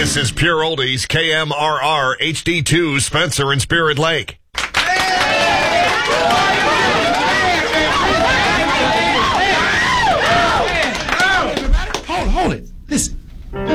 This is Pure Oldies, KMRR HD2, Spencer and Spirit Lake.